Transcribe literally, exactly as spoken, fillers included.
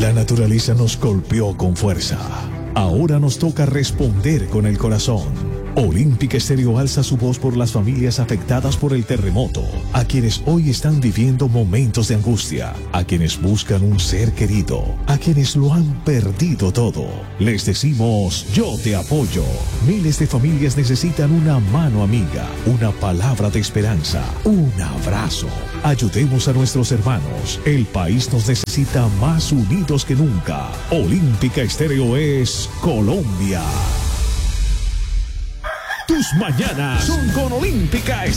La naturaleza nos golpeó con fuerza. Ahora nos toca responder con el corazón. Olímpica Estéreo alza su voz por las familias afectadas por el terremoto, a quienes hoy están viviendo momentos de angustia, a quienes buscan un ser querido, a quienes lo han perdido todo. Les decimos, yo te apoyo. Miles de familias necesitan una mano amiga, una palabra de esperanza, un abrazo. Ayudemos a nuestros hermanos. El país nos necesita más unidos que nunca. Olímpica Estéreo es Colombia. Tus mañanas son con Olímpica Estéreo.